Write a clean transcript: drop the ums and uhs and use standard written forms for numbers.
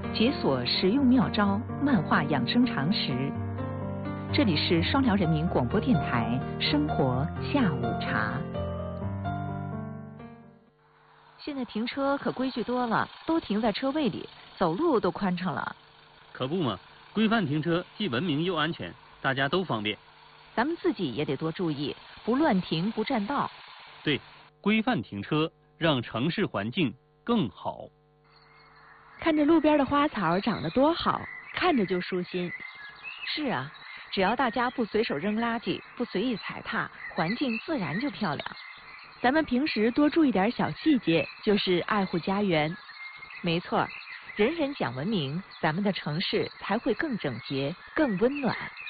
解锁实用妙招，漫画养生常识。这里是双辽人民广播电台生活下午茶。现在停车可规矩多了，都停在车位里，走路都宽敞了。 可不嘛，规范停车既文明又安全，大家都方便。 咱们自己也得多注意，不乱停，不占道。 对，规范停车，让城市环境更好。 看着路边的花草长得多好，看着就舒心。 是啊，只要大家不随手扔垃圾，不随意踩踏，环境自然就漂亮。 咱们平时多注意点小细节，就是爱护家园。 没错，人人讲文明，咱们的城市才会更整洁、更温暖。